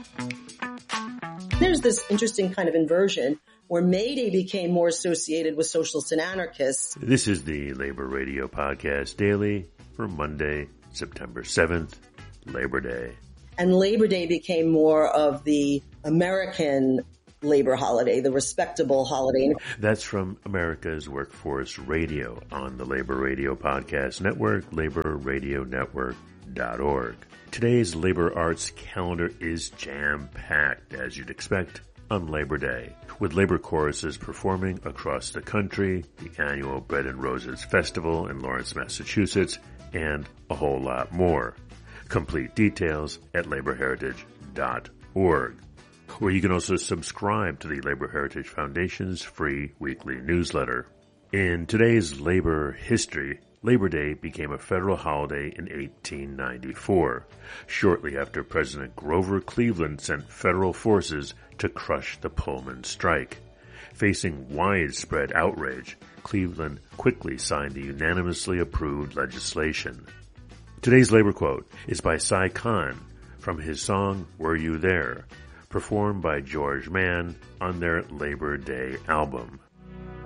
There's this interesting kind of inversion where May Day became more associated with socialists and anarchists. This is the Labor Radio Podcast Daily for Monday, September 7th, Labor Day. And Labor Day became more of the American labor holiday, the respectable holiday. That's from America's Workforce Radio on the Labor Radio Podcast Network, laborradionetwork.org. Today's labor arts calendar is jam-packed, as you'd expect, on Labor Day, with labor choruses performing across the country, the annual Bread and Roses Festival in Lawrence, Massachusetts, and a whole lot more. Complete details at laborheritage.org, where you can also subscribe to the Labor Heritage Foundation's free weekly newsletter. In today's labor history, Labor Day became a federal holiday in 1894, shortly after President Grover Cleveland sent federal forces to crush the Pullman strike. Facing widespread outrage, Cleveland quickly signed the unanimously approved legislation. Today's labor quote is by Cy Khan from his song Were You There?, performed by George Mann on their Labor Day album.